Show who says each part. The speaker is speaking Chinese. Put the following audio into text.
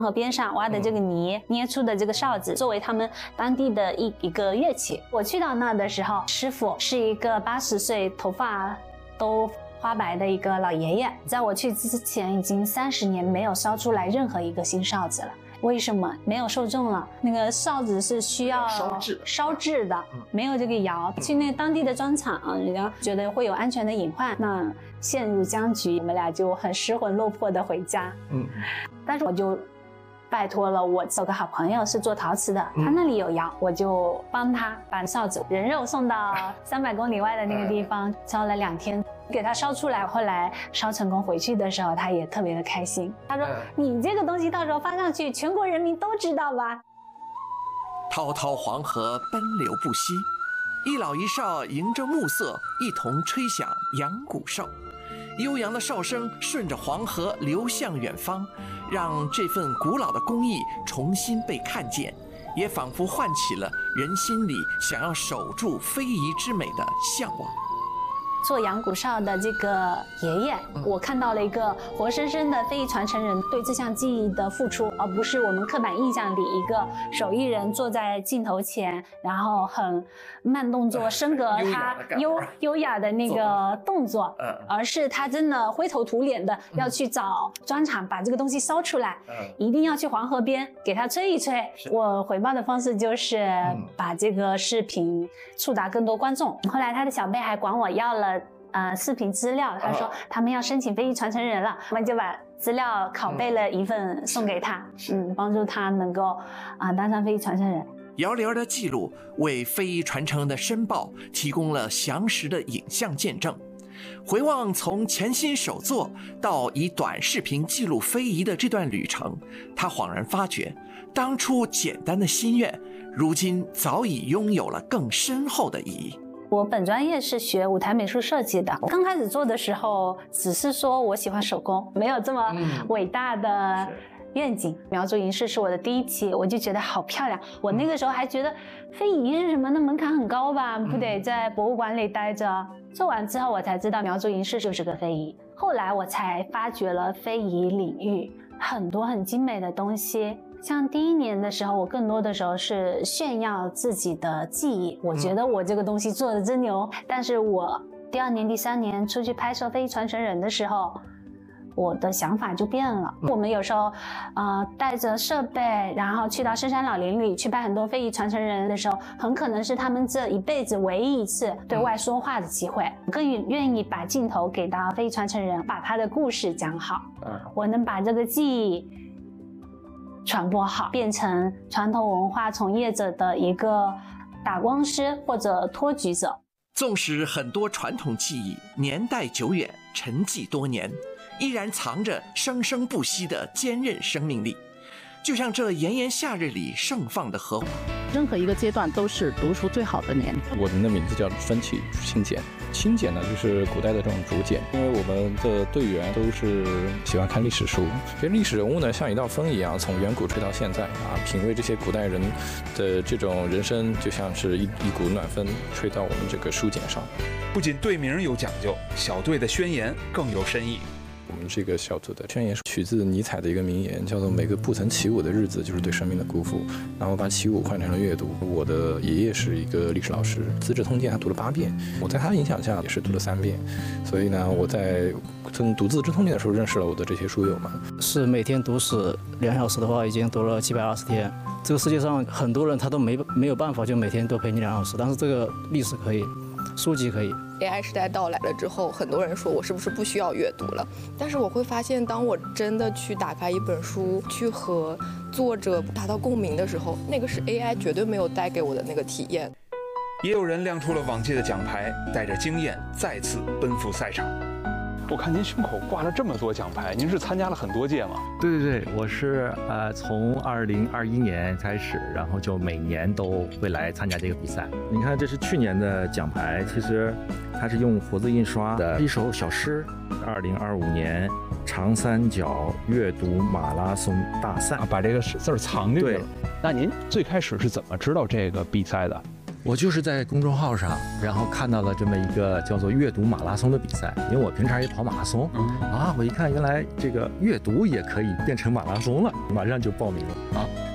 Speaker 1: 河边上挖的这个泥捏出的这个哨子，作为他们当地的一个乐器。我去到那的时候，师傅是一个80岁、头发都花白的一个老爷爷。在我去之前，已经30年没有烧出来任何一个新哨子了。为什么？没有受众了。那个哨子是需要烧制的，没有这个窑。去那个当地的砖厂，人家觉得会有安全的隐患，那陷入僵局，我们俩就很失魂落魄的回家。但是我就拜托了我有个好朋友是做陶瓷的，他那里有窑，我就帮他把哨子人肉送到300公里外的那个地方，烧了2天，给他烧出来。后来烧成功回去的时候，他也特别的开心。他说：“你这个东西到时候发上去，全国人民都知道吧？”
Speaker 2: 滔滔黄河奔流不息，一老一少迎着暮色，一同吹响阳谷哨。悠扬的哨声顺着黄河流向远方，让这份古老的工艺重新被看见，也仿佛唤起了人心里想要守住非遗之美的向往。
Speaker 1: 做阳谷哨的这个爷爷，我看到了一个活生生的非遗传承人对这项技艺的付出，而不是我们刻板印象里一个手艺人坐在镜头前，然后很慢动作升格他优雅的那个动作，而是他真的灰头土脸的要去找砖厂把这个东西烧出来，一定要去黄河边给他吹一吹。我回报的方式就是把这个视频触达更多观众。后来他的小辈还管我要了视频资料，他说他们要申请非遗传承人了，我们就把资料拷贝了一份送给他，帮助他能够当上非遗传承人。
Speaker 2: 遥遥的记录为非遗传承的申报提供了详实的影像见证。回望从潜心手作到以短视频记录非遗的这段旅程，他恍然发觉，当初简单的心愿，如今早已拥有了更深厚的意义。
Speaker 1: 我本专业是学舞台美术设计的，刚开始做的时候只是说我喜欢手工，没有这么伟大的愿景。苗族银饰是我的第1期，我就觉得好漂亮。我那个时候还觉得非遗是什么，那门槛很高吧，不得在博物馆里待着。做完之后我才知道苗族银饰就是个非遗，后来我才发掘了非遗领域很多很精美的东西。像第1年的时候，我更多的时候是炫耀自己的技艺，我觉得我这个东西做的真牛。但是我第2年、第3年出去拍摄非遗传承人的时候，我的想法就变了。我们有时候带着设备，然后去到深山老林里去拍很多非遗传承人的时候，很可能是他们这一辈子唯一一次对外说话的机会。更愿意把镜头给到非遗传承人，把他的故事讲好，我能把这个技艺传播好，变成传统文化从业者的一个打光师或者托举者。
Speaker 2: 纵使很多传统技艺年代久远，沉寂多年，依然藏着生生不息的坚韧生命力，就像这炎炎夏日里盛放的荷花。
Speaker 3: 任何一个阶段都是读书最好的年。
Speaker 4: 我们的名字叫分起清简，清简呢就是古代的这种竹简，因为我们的队员都是喜欢看历史书，所以历史人物呢像一道风一样，从远古吹到现在品味这些古代人的这种人生，就像是一股暖风吹到我们这个书简上。
Speaker 5: 不仅队名有讲究，小队的宣言更有深意。
Speaker 4: 我们这个小组的宣言是取自尼采的一个名言，叫做每个不曾起舞的日子就是对生命的辜负。然后把起舞换成了阅读。我的爷爷是一个历史老师，资治通鉴他读了8遍，我在他的影响下也是读了3遍。所以呢，我在读资治通鉴的时候认识了我的这些书友们。
Speaker 3: 是每天读史2小时的话，已经读了720天。这个世界上很多人他都没有办法就每天都陪你2小时，但是这个历史可以，书籍可以。
Speaker 6: AI 时代到来了之后，很多人说我是不是不需要阅读了？但是我会发现，当我真的去打开一本书，去和作者达到共鸣的时候，那个是 AI 绝对没有带给我的那个体验。
Speaker 5: 也有人亮出了往届的奖牌，带着经验再次奔赴赛场。我看您胸口挂了这么多奖牌，您是参加了很多届吗？
Speaker 7: 对，我是从2021年开始，然后就每年都会来参加这个比赛。你看，这是去年的奖牌，其实它是用活字印刷的一首小诗。2025年长三角阅读马拉松大赛，
Speaker 5: 把这个字藏进去了。那您最开始是怎么知道这个比赛的？
Speaker 7: 我就是在公众号上，然后看到了这么一个叫做阅读马拉松的比赛，因为我平常也跑马拉松，我一看原来这个阅读也可以变成马拉松了，马上就报名了啊。